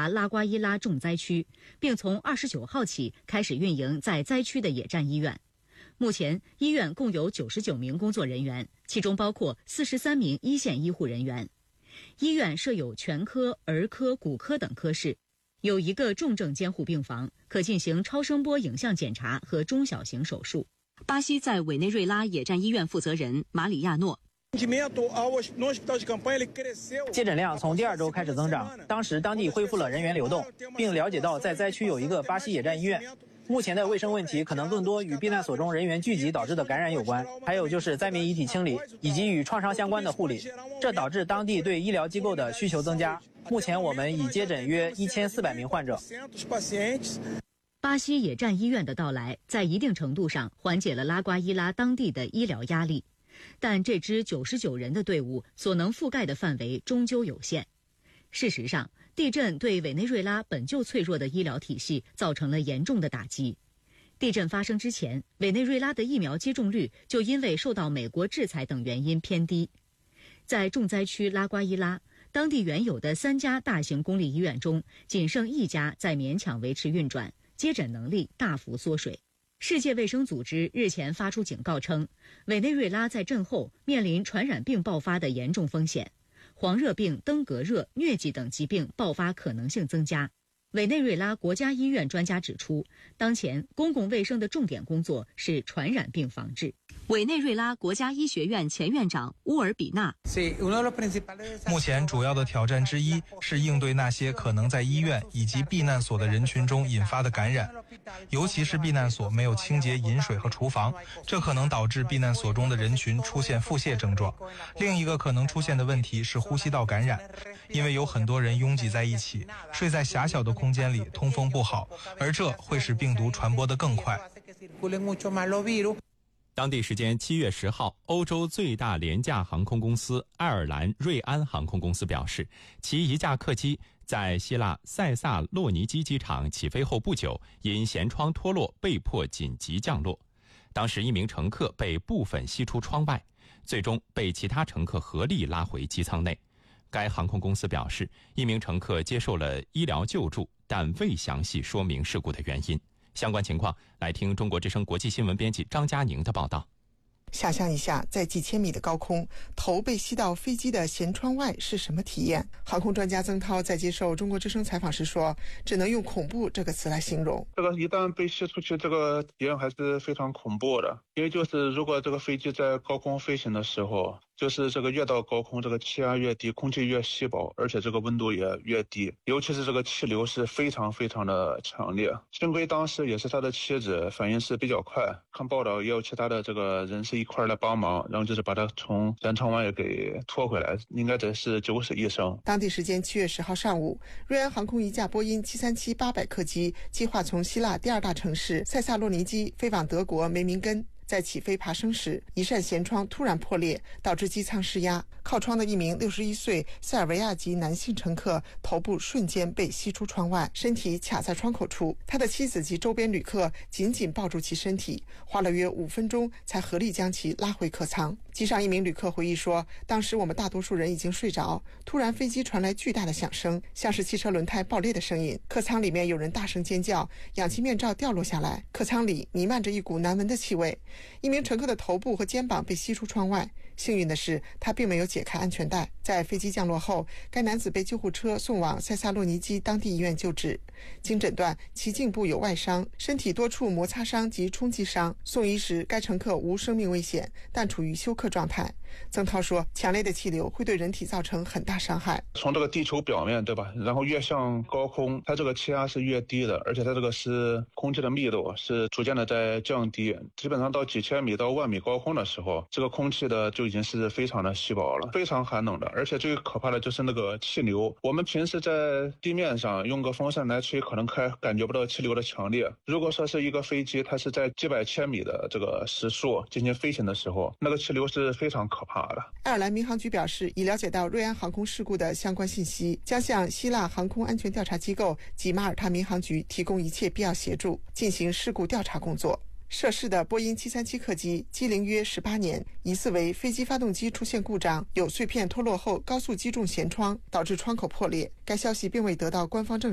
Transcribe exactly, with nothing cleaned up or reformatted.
查拉瓜伊拉重灾区，并从二十九号起开始运营在灾区的野战医院。目前，医院共有九十九名工作人员，其中包括四十三名一线医护人员。医院设有全科、儿科、骨科等科室，有一个重症监护病房，可进行超声波影像检查和中小型手术。巴西在委内瑞拉野战医院负责人马里亚诺。 接诊量从第二周开始增长，当时当地恢复了人员流动，并了解到在灾区有一个巴西野战医院。目前的卫生问题可能更多与避难所中人员聚集导致的感染有关，还有就是灾民遗体清理以及与创伤相关的护理，这导致当地对医疗机构的需求增加。目前我们已接诊约一千四百名患者。 巴西野战医院的到来在一定程度上缓解了拉瓜伊拉当地的医疗压力，但这支九十九人的队伍所能覆盖的范围终究有限。事实上，地震对委内瑞拉本就脆弱的医疗体系造成了严重的打击。地震发生之前，委内瑞拉的疫苗接种率就因为受到美国制裁等原因偏低。在重灾区拉瓜伊拉，当地原有的三家大型公立医院中，仅剩一家在勉强维持运转，接诊能力大幅缩水。世界卫生组织日前发出警告称，委内瑞拉在震后面临传染病爆发的严重风险。黄热病、登革热、疟疾等疾病爆发可能性增加。委内瑞拉国家医院专家指出，当前公共卫生的重点工作是传染病防治。委内瑞拉国家医学院前院长乌尔比纳： 目前主要的挑战之一是应对那些可能在医院以及避难所的人群中引发的感染，尤其是避难所没有清洁饮水和厨房，这可能导致避难所中的人群出现腹泻症状。另一个可能出现的问题是呼吸道感染，因为有很多人拥挤在一起，睡在狭小的空间里，通风不好，而这会使病毒传播得更快。 当地时间七月十号，欧洲最大廉价航空公司爱尔兰瑞安航空公司表示，其一架客机在希腊塞萨洛尼基机场起飞后不久，因舷窗脱落被迫紧急降落。当时一名乘客被部分吸出窗外，最终被其他乘客合力拉回机舱内。该航空公司表示，一名乘客接受了医疗救助，但未详细说明事故的原因。相关情况，来听中国之声国际新闻编辑张佳宁的报道。 想象一下，在几千米的高空，头被吸到飞机的舷窗外是什么体验？航空专家曾涛在接受中国之声采访时说，只能用恐怖这个词来形容。 这个一旦被吸出去，这个体验还是非常恐怖的。因为就是如果这个飞机在高空飞行的时候，就是这个越到高空，这个气压越低，空气越稀薄，而且这个温度也越低，尤其是这个气流是非常非常的强烈。幸亏当时也是他的妻子反应是比较快，看报道也有其他的这个人士一块来帮忙，然后就是把他从舷窗外给拖回来，应该这是九死一生。 当地时间七月十号上午，瑞安航空一架波音七三七八百客机计划从希腊第二大城市塞萨洛尼基飞往德国梅明根。在起飞爬升时，一扇舷窗突然破裂，导致机舱失压。靠窗的一名六十一岁塞尔维亚籍男性乘客头部瞬间被吸出窗外，身体卡在窗口处。他的妻子及周边旅客紧紧抱住其身体，花了约五分钟才合力将其拉回客舱。机上一名旅客回忆说，当时我们大多数人已经睡着，突然飞机传来巨大的响声，像是汽车轮胎爆裂的声音。客舱里面有人大声尖叫，氧气面罩掉落下来，客舱里弥漫着一股难闻的气味。一名乘客的头部和肩膀被吸出窗外，幸运的是他并没有解开安全带。在飞机降落后，该男子被救护车送往塞萨洛尼基当地医院救治，经诊断其颈部有外伤，身体多处摩擦伤及冲击伤。送医时该乘客无生命危险，但处于休克状态。曾涛说，强烈的气流会对人体造成很大伤害。 从这个地球表面，对吧，然后越向高空，它这个气压是越低的，而且它这个是空气的密度是逐渐的在降低，基本上到几千米到万米高空的时候，这个空气的就已经是非常的稀薄了，非常寒冷的。而且最可怕的就是那个气流，我们平时在地面上用个风扇来吹，可能开感觉不到气流的强烈。如果说是一个飞机，它是在几百千米的这个时速进行飞行的时候，那个气流是非常可怕的。 爱尔兰民航局表示，已了解到瑞安航空事故的相关信息，将向希腊航空安全调查机构及马耳他民航局提供一切必要协助，进行事故调查工作。涉事的波音七三七客机机龄约十八年，疑似为飞机发动机出现故障，有碎片脱落后高速击中舷窗，导致窗口破裂。该消息并未得到官方证实。